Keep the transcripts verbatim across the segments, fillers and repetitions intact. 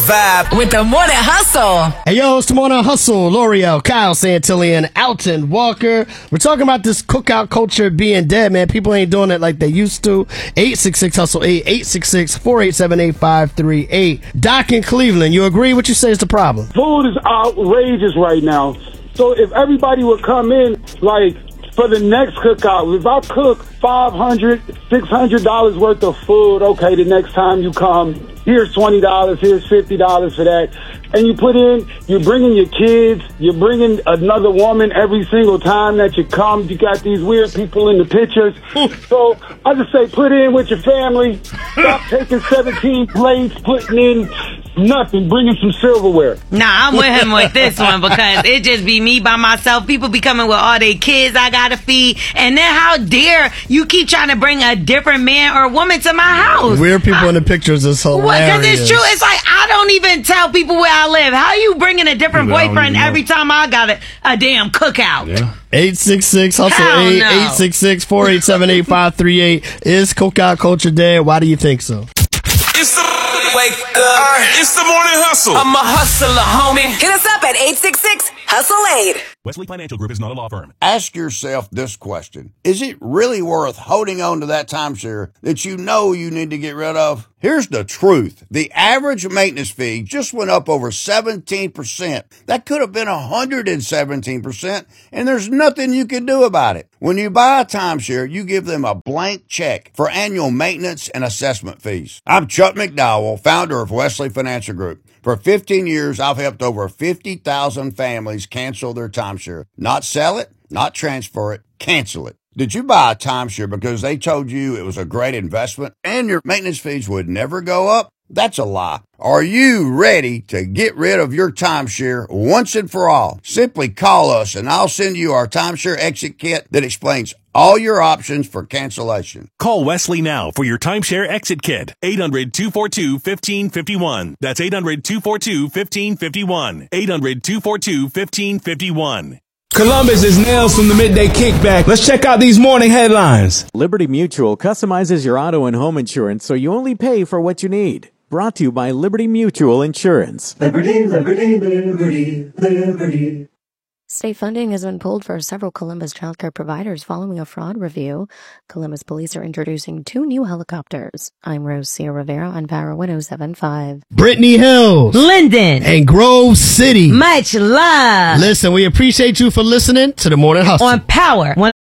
Vibe with the Morning Hustle. Hey, yo, it's the Morning Hustle. L'Oreal, Kyle Santillan, Alton Walker. We're talking about this cookout culture being dead, man. People ain't doing it like they used to. eight six six hustle eight, eight six six, four eight seven, eight five three eight. Doc in Cleveland, you agree? What you say is the problem? Food is outrageous right now. So if everybody would come in, like, for the next cookout, if I cook five hundred dollars, six hundred dollars worth of food, okay, the next time you come, here's twenty dollars, here's fifty dollars for that. And you put in, you're bringing your kids, you're bringing another woman every single time that you come. You got these weird people in the pictures. So I just say put in with your family. Stop taking seventeen plates, putting in nothing, bringing some silverware. Nah, I'm with him with this one because it just be me by myself. People be coming with all their kids I gotta feed. And then how dare you keep trying to bring a different man or woman to my house? Weird people I, in the pictures is hilarious. Because it's true. It's like I don't even tell people where I live. How you bringing a different people boyfriend every time I got a, a damn cookout? Yeah. eight six six hustle eight, no. eight six six, four eight seven, eight five three eight. Is cookout culture dead? Why do you think so? It's the wake up. It's the Morning Hustle. I'm a hustler, homie. Hit us up at eight six six hustle eight. Wesley Financial Group is not a law firm. Ask yourself this question. Is it really worth holding on to that timeshare that you know you need to get rid of? Here's the truth. The average maintenance fee just went up over seventeen percent. That could have been one hundred seventeen percent, and there's nothing you can do about it. When you buy a timeshare, you give them a blank check for annual maintenance and assessment fees. I'm Chuck McDowell, founder of Wesley Financial Group. For fifteen years, I've helped over fifty thousand families cancel their timeshare. Not sell it, not transfer it, cancel it. Did you buy a timeshare because they told you it was a great investment and your maintenance fees would never go up? That's a lie. Are you ready to get rid of your timeshare once and for all? Simply call us and I'll send you our timeshare exit kit that explains all your options for cancellation. Call Wesley now for your timeshare exit kit. eight hundred, two four two, one five five one. That's eight hundred, two four two, one five five one. eight hundred, two four two, one five five one. Columbus is nails from the midday kickback. Let's check out these morning headlines. Liberty Mutual customizes your auto and home insurance so you only pay for what you need. Brought to you by Liberty Mutual Insurance. Liberty, Liberty, Liberty, Liberty. State funding has been pulled for several Columbus childcare providers following a fraud review. Columbus police are introducing two new helicopters. I'm Rose Cia Rivera on Power one oh seven point five. Brittany Hills. Linden. And Grove City. Much love. Listen, we appreciate you for listening to the Morning Hustle. On Power. One-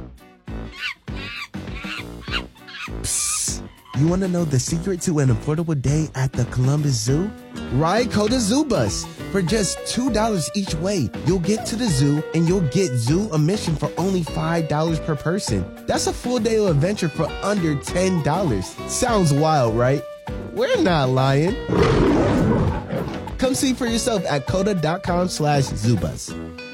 You want to know the secret to an affordable day at the Columbus Zoo? Ride Coda Zoo Bus. For just two dollars each way, you'll get to the zoo and you'll get zoo admission for only five dollars per person. That's a full day of adventure for under ten dollars. Sounds wild, right? We're not lying. Come see for yourself at coda.com slash zoobus.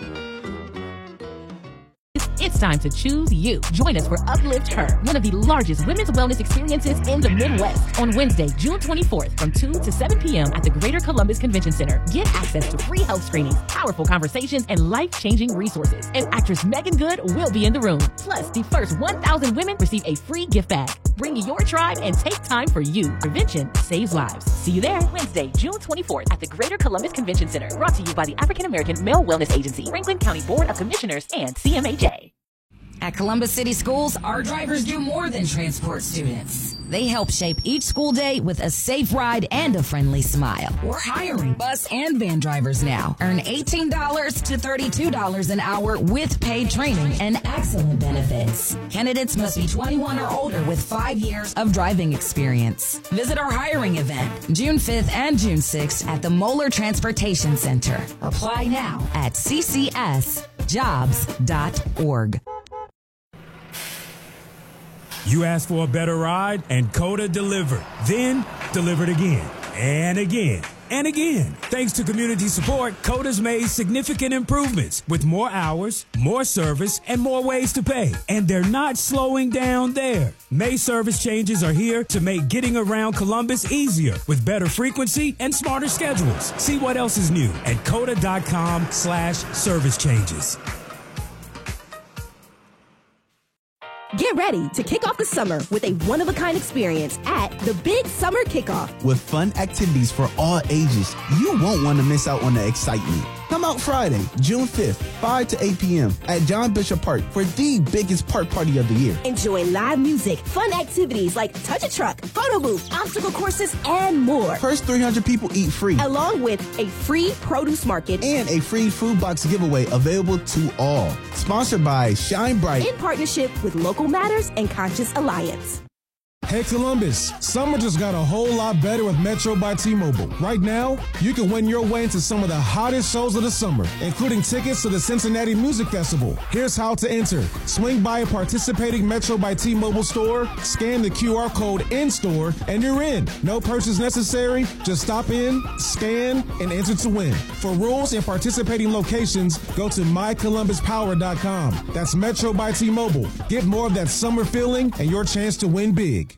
It's time to choose you. Join us for Uplift Her, one of the largest women's wellness experiences in the Midwest, on Wednesday, June twenty-fourth from two to seven p.m. at the Greater Columbus Convention Center. Get access to free health screenings, powerful conversations, and life-changing resources. And actress Megan Good will be in the room. Plus, the first one thousand women receive a free gift bag. Bring your tribe and take time for you. Prevention saves lives. See you there Wednesday, June twenty-fourth at the Greater Columbus Convention Center. Brought to you by the African American Male Wellness Agency, Franklin County Board of Commissioners, and C M H A. At Columbus City Schools, our drivers do more than transport students. They help shape each school day with a safe ride and a friendly smile. We're hiring bus and van drivers now. Earn eighteen dollars to thirty-two dollars an hour with paid training and excellent benefits. Candidates must be twenty-one or older with five years of driving experience. Visit our hiring event June fifth and June sixth at the Moeller Transportation Center. Apply now at c c s jobs dot org. You asked for a better ride, and Coda delivered. Then, delivered again, and again, and again. Thanks to community support, Coda's made significant improvements with more hours, more service, and more ways to pay. And they're not slowing down there. May service changes are here to make getting around Columbus easier with better frequency and smarter schedules. See what else is new at coda.com slash service changes. Get ready to kick off the summer with a one-of-a-kind experience at the Big Summer Kickoff. With fun activities for all ages, you won't want to miss out on the excitement. Come out Friday, June fifth, five to eight p.m. at John Bishop Park for the biggest park party of the year. Enjoy live music, fun activities like Touch a Truck, photo booth, obstacle courses, and more. First three hundred people eat free. Along with a free produce market and a free food box giveaway available to all. Sponsored by Shine Bright. In partnership with Local Matters and Conscious Alliance. Hey Columbus, summer just got a whole lot better with Metro by T-Mobile. Right now, you can win your way into some of the hottest shows of the summer, including tickets to the Cincinnati Music Festival. Here's how to enter. Swing by a participating Metro by T-Mobile store, scan the Q R code in-store, and you're in. No purchase necessary. Just stop in, scan, and enter to win. For rules and participating locations, go to my columbus power dot com. That's Metro by T-Mobile. Get more of that summer feeling and your chance to win big.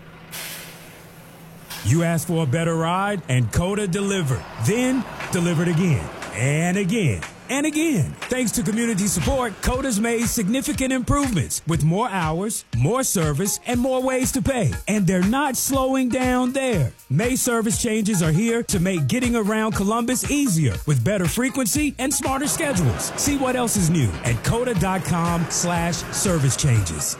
You asked for a better ride, and Coda delivered. Then delivered again, and again, and again. Thanks to community support, Coda's made significant improvements with more hours, more service, and more ways to pay. And they're not slowing down there. May service changes are here to make getting around Columbus easier with better frequency and smarter schedules. See what else is new at coda.com slash service changes.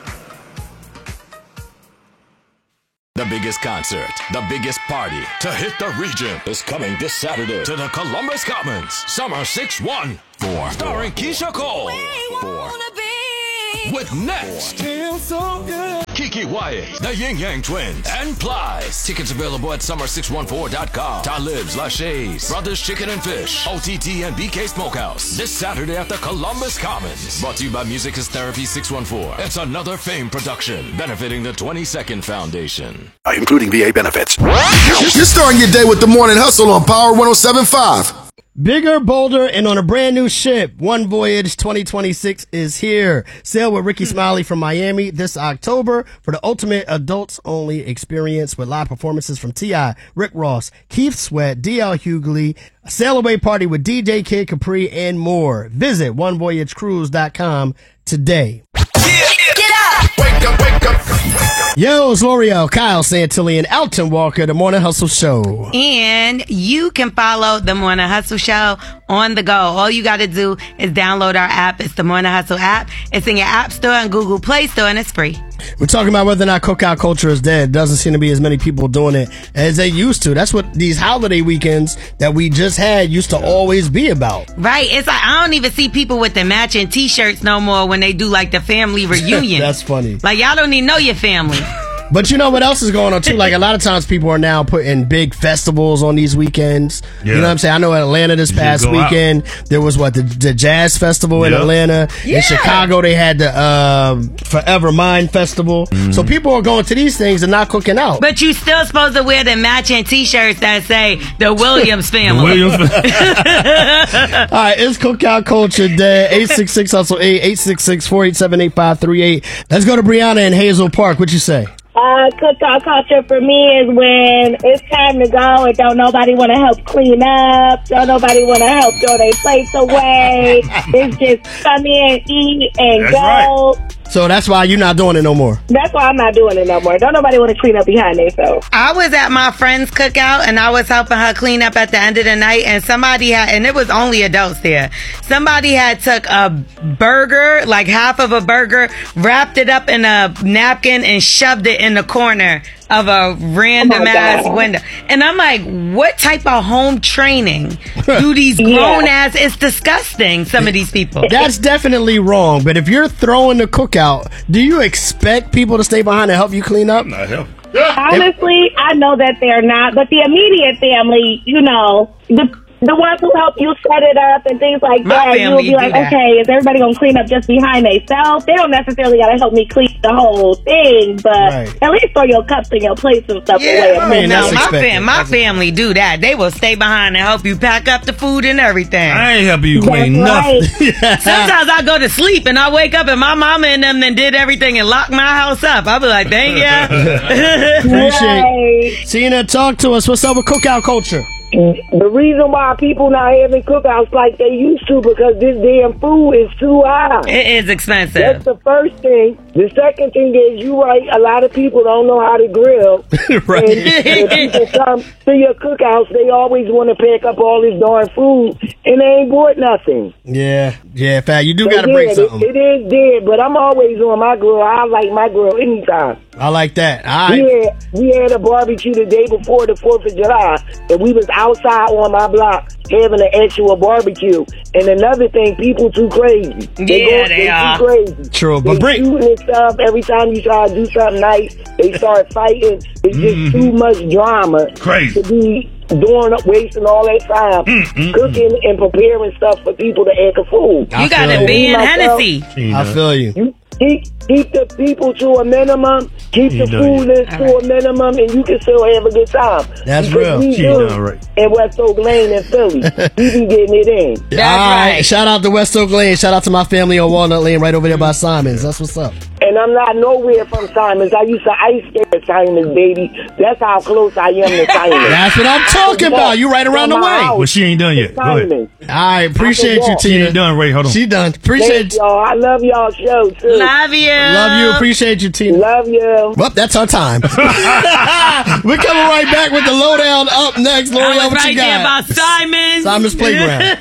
The biggest concert, the biggest party to hit the region is coming this Saturday to the Columbus Commons. Summer six one four. Starring Keisha Cole. Four. With Next. Feel so good. Kiki Wyatt, the Yin Yang Twins, and Plies. Tickets available at summer six one four dot com. Talib's, Lachey's, Brothers Chicken and Fish, O T T, and B K Smokehouse. This Saturday at the Columbus Commons. Brought to you by Music is Therapy six one four. It's another Fame production benefiting the twenty-second Foundation. Including V A benefits. You're starting your day with the Morning Hustle on Power one oh seven point five. Bigger, bolder, and on a brand new ship. One Voyage twenty twenty-six is here. Sail with Ricky Smiley from Miami this October for the ultimate adults-only experience with live performances from T I, Rick Ross, Keith Sweat, D L Hughley, a sail away party with D J Kid Capri, and more. Visit one voyage cruise dot com today. Get up! Wake up, wake up. Yo, it's L'Oreal, Kyle Santilli, and Alton Walker, The Morning Hustle Show. And you can follow The Morning Hustle Show on the go. All you got to do is download our app. It's the Morning Hustle app. It's in your App Store and Google Play Store, and it's free. We're talking about whether or not cookout culture is dead. Doesn't seem to be as many people doing it as they used to. That's what these holiday weekends that we just had used to always be about. Right. It's like I don't even see people with the matching T-shirts no more when they do like the family reunion. That's funny. Like y'all don't even know your family. But you know what else is going on too? Like a lot of times people are now putting big festivals on these weekends. Yeah. You know what I'm saying? I know in Atlanta this You past go weekend, there was what, the, the Jazz Festival in Yep. Atlanta. Yeah. In Chicago, they had the um, Forever Mind Festival. Mm-hmm. So people are going to these things and not cooking out. But you still supposed to wear the matching T-shirts that say the Williams family. The Williams All right, it's Cookout Culture Day. eight six six hustle eight, eight six six, four eight seven, eight five three eight. Let's go to Brianna in Hazel Park. What you say? Uh, cookout culture for me is when it's time to go and don't nobody want to help clean up, don't nobody want to help throw their plates away. It's just come in, eat, and That's go. right. So that's why you're not doing it no more. That's why I'm not doing it no more. Don't nobody want to clean up behind themselves. I was at my friend's cookout and I was helping her clean up at the end of the night, and somebody had, and it was only adults there. Somebody had took a burger, like half of a burger, wrapped it up in a napkin and shoved it in the corner of a random Oh my ass God. window. And I'm like, what type of home training do these grown ass? It's disgusting, some of these people. That's definitely wrong. But if you're throwing the cookout, do you expect people to stay behind and help you clean up? Not help. Honestly, I know that they're not, but the immediate family, you know, the the ones who help you set it up and things like My that, you'll family be do like, that. okay, is everybody going to clean up just behind themselves? They don't necessarily got to help me clean the whole thing, but Right. at least throw your cups and your plates and stuff away. Yeah, and mean, move that's on. no, my, expected. fam- my family do that. They will stay behind and help you pack up the food and everything. I ain't helping you clean nothing. Sometimes I go to sleep and I wake up and my mama and them then did everything and locked my house up. I'll be like, thank ya. Appreciate it. Tina, talk to us. What's up with cookout culture? the reason why people not having cookouts like they used to because this damn food is too high. It is expensive. That's the first thing. The second thing is, you right, a lot of people don't know how to grill. Right. And when people come to your cookouts, they always want to pack up all this darn food, and they ain't bought nothing. Yeah, yeah, Fat, you do So, got to yeah, break it- something. It is dead, but I'm always on my grill. I like my grill anytime. I like that. All We right. had, we had a barbecue the day before the fourth of July, and we was outside on my block having an actual barbecue. And another thing, people too crazy. They Yeah, go, they they are. too crazy. True, They but bring. shooting and stuff. Every time you try to do something nice, they start fighting. It's just Mhm. too much drama Crazy. to be doing up, wasting all that time Mm-mm. cooking and preparing stuff for people to act a fool. I You got feel to you. be in Myself, Hennessy. I feel you. You keep, keep the people to a minimum, keep She the done food it. list to a minimum, and you can still have a good time. That's Because real. we She do done right. in West Oak Lane in Philly. We be getting it in. That's All right. right. Shout out to West Oak Lane. Shout out to my family on Walnut Lane right over there by Simon's. That's what's up. And I'm not nowhere from Simons. I used to ice skate at Simons, baby. That's how close I am to Simons. That's what I'm talking about. You right around the From my way. house Well, she ain't done yet. to Go ahead. Simons. All right. Appreciate you, walk. She Tina. ain't done, Ray. Hold on. She done. Thank Appreciate you. y'all. I love y'all show, too. Love you. Love you. Appreciate you, Tina. Love you. Well, that's our time. We're coming right back with the lowdown up next. I L'Oreal, was what right you there got? about Simon's. Simon's Playground.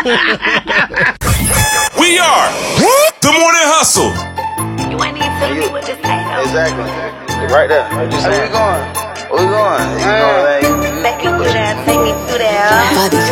We are the Morning Hustle. You ain't even telling me what to say. Exactly. Right there. Where we going? Where we going? You know, like, make it push and take me through there.